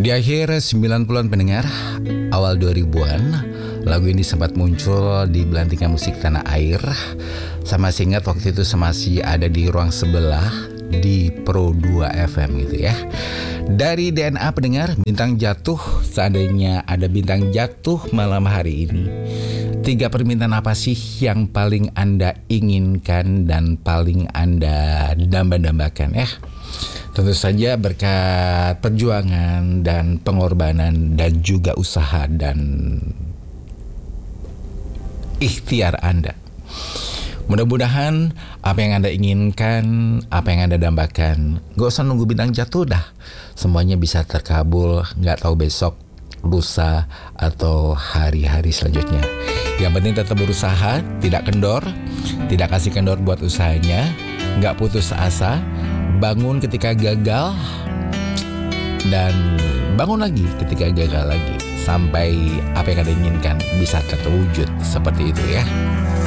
Di akhir 90-an pendengar, awal 2000-an, lagu ini sempat muncul di belantikan musik tanah air. Sama saya ingat waktu itu masih ada di ruang sebelah di Pro 2 FM gitu ya. Dari DNA pendengar, bintang jatuh, seandainya ada bintang jatuh malam hari ini, 3 permintaan apa sih yang paling Anda inginkan dan paling Anda damba-dambakan ya? Tentu saja berkat perjuangan dan pengorbanan dan juga usaha dan ikhtiar Anda. Mudah-mudahan apa yang Anda inginkan, apa yang Anda dambakan, gak usah nunggu bintang jatuh dah. Semuanya bisa terkabul, gak tahu besok, lusa, atau hari-hari selanjutnya. Yang penting tetap berusaha, tidak kendor, tidak kasih kendor buat usahanya, gak putus asa, bangun ketika gagal, dan bangun lagi ketika gagal lagi. Sampai apa yang Anda inginkan bisa terwujud seperti itu ya.